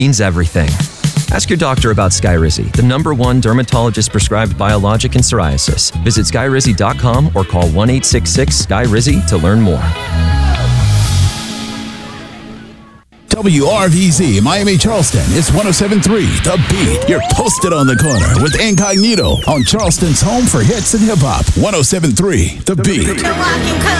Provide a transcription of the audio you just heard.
means everything. Ask your doctor about Skyrizi, the #1 dermatologist-prescribed biologic in psoriasis. Visit skyrizi.com or call 1-866-SKY-RIZZI to learn more. WRVZ Miami Charleston is 107.3 The Beat. You're posted on the corner with Incognito on Charleston's home for hits and hip hop. 107.3 The Beat.